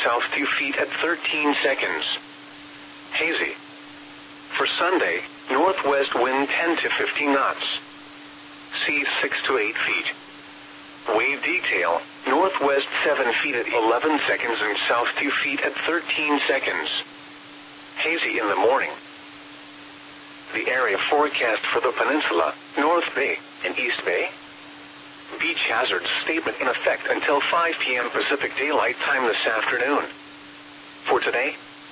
south 2 feet at 13 seconds. Hazy. For Sunday, northwest wind 10 to 15 knots. Seas 6 to 8 feet. Wave detail, northwest 7 feet at 11 seconds and south 2 feet at 13 seconds. Hazy in the morning. The area forecast for the peninsula, North Bay, and East Bay. Beach hazard statement in effect until 5 p.m. Pacific Daylight Time this afternoon. For today,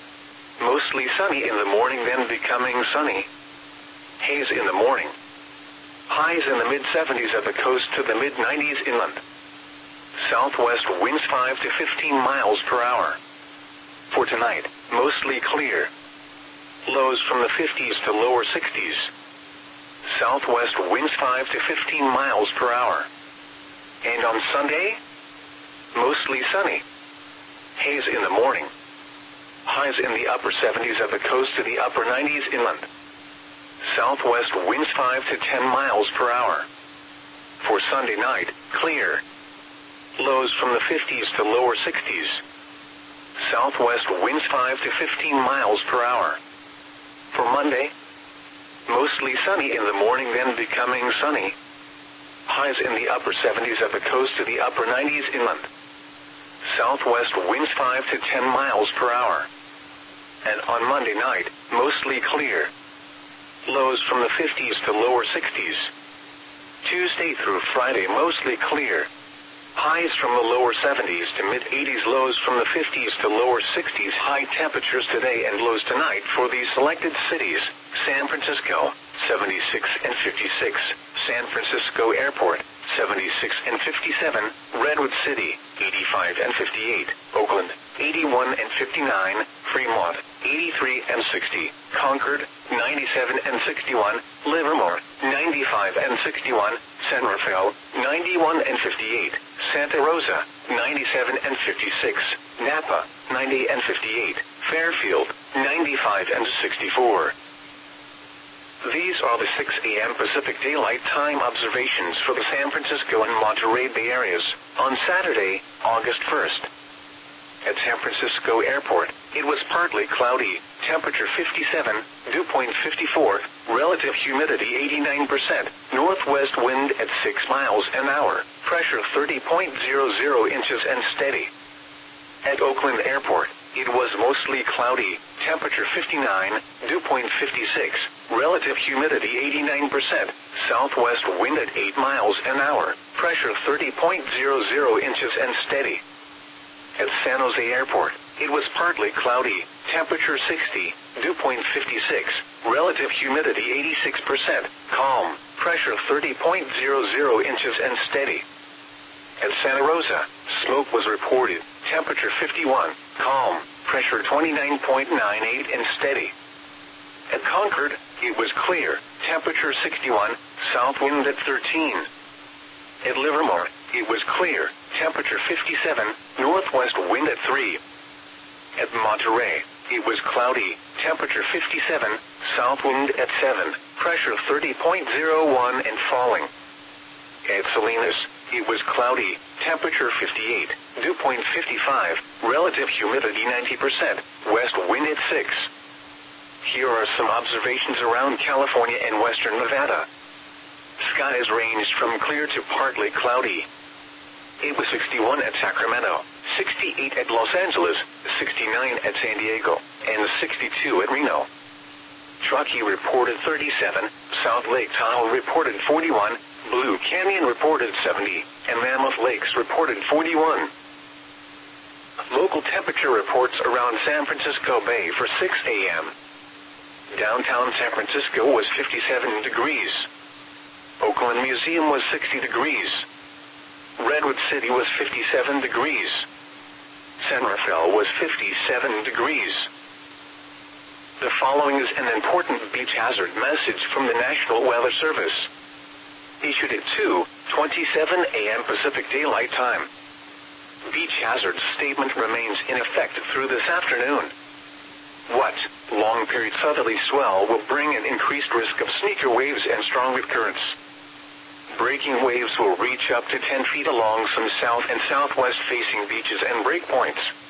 mostly sunny in the morning, then becoming sunny. Haze in the morning. Highs in the mid-70s at the coast to the mid-90s inland. Southwest winds 5 to 15 miles per hour. For tonight, mostly clear. Lows from the 50s to lower 60s. Southwest winds 5 to 15 miles per hour. And on Sunday, mostly sunny. Haze in the morning. Highs in the upper 70s at the coast to the upper 90s inland. Southwest winds 5 to 10 miles per hour. For Sunday night, clear. Lows from the 50s to lower 60s. Southwest winds 5 to 15 miles per hour. For Monday, mostly sunny in the morning, then becoming sunny. Highs in the upper 70s at the coast to the upper 90s inland. Southwest winds 5 to 10 miles per hour. And on Monday night, mostly clear. Lows from the 50s to lower 60s. Tuesday through Friday, mostly clear. Highs from the lower 70s to mid-80s, lows from the 50s to lower 60s. High temperatures today and lows tonight for these selected cities: San Francisco, 76 and 56, San Francisco Airport, 76 and 57, Redwood City, 85 and 58, Oakland, 81 and 59, Fremont, 83 and 60, Concord, 97 and 61, Livermore, 95 and 61, San Rafael, 91 and 58, Santa Rosa, 97 and 56, Napa, 90 and 58, Fairfield, 95 and 64. These are the 6 a.m. Pacific Daylight Time observations for the San Francisco and Monterey Bay areas on Saturday, August 1st. At San Francisco Airport, it was partly cloudy, temperature 57, dew point 54, relative humidity 89%, northwest wind at 6 miles an hour, pressure 30.00 inches and steady. At Oakland Airport, it was mostly cloudy, temperature 59, dew point 56, relative humidity 89%, southwest wind at 8 miles an hour, pressure 30.00 inches and steady. At San Jose Airport, it was partly cloudy, temperature 60, dew point 56, relative humidity 86%, calm, pressure 30.00 inches and steady. At Santa Rosa, smoke was reported, temperature 51, calm, pressure 29.98 and steady. At Concord, it was clear, temperature 61, south wind at 13. At Livermore, it was clear, temperature 57, northwest wind at 3. At Monterey, it was cloudy, temperature 57, south wind at 7, pressure 30.01 and falling. At Salinas, it was cloudy, temperature 58, dew point 55, relative humidity 90%, west wind at 6. Here are some observations around California and western Nevada. Skies ranged from clear to partly cloudy. It was 61 at Sacramento, 68 at Los Angeles, 69 at San Diego, and 62 at Reno. Truckee reported 37, South Lake Tahoe reported 41, Blue Canyon reported 70, and Mammoth Lakes reported 41. Local temperature reports around San Francisco Bay for 6 a.m. Downtown San Francisco was 57 degrees. Oakland Museum was 60 degrees. Redwood City was 57 degrees. San Rafael was 57 degrees. The following is an important beach hazard message from the National Weather Service. Issued at 2:27 a.m. Pacific Daylight Time. Beach hazard statement remains in effect through this afternoon. What? Long-period southerly swell will bring an increased risk of sneaker waves and stronger currents. Breaking waves will reach up to 10 feet along some south and southwest facing beaches and breakpoints.